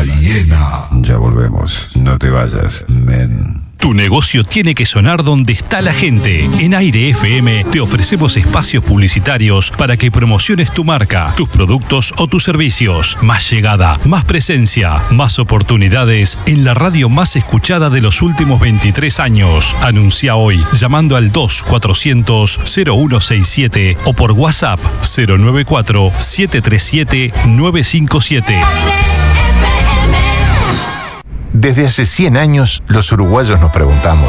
hiena. Ya volvemos. No te vayas, men. Tu negocio tiene que sonar donde está la gente. En Aire FM te ofrecemos espacios publicitarios para que promociones tu marca, tus productos o tus servicios. Más llegada, más presencia, más oportunidades en la radio más escuchada de los últimos 23 años. Anuncia hoy llamando al 2400-0167 o por WhatsApp 094-737-957. Desde hace 100 años, los uruguayos nos preguntamos: